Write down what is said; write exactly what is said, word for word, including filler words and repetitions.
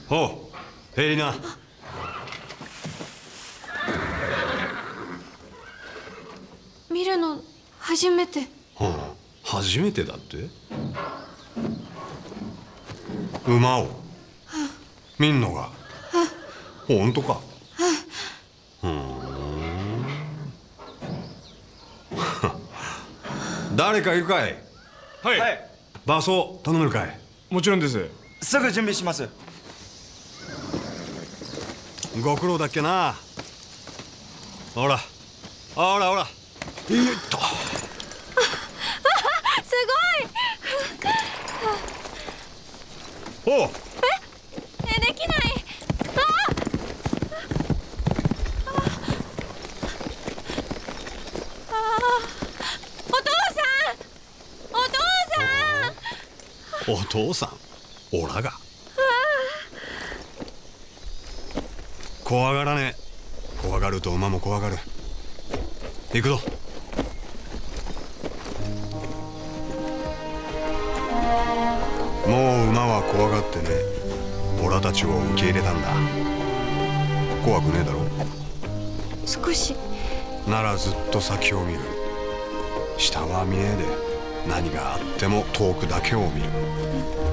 おう、ヘリナ。 見るの初めて。 はあ、初めてだって。馬を見んのが。ほんとか。ふん。誰かいるかい。 はい、はい、 馬装頼めるかい。 もちろんです。 すぐ準備します。 ご苦労だっけな。ほらほらほら。よいっと。 すごい。おう。 ええ、できない。ああ、お父さん、お父さん。 お父さん、おらが。怖がらねえ。怖がると馬も怖がる。行くぞ。もう馬は怖がってねえ。オラたちを受け入れたんだ。怖くねえだろ。 少しならずっと先を見る。下は見えで何があっても遠くだけを見る。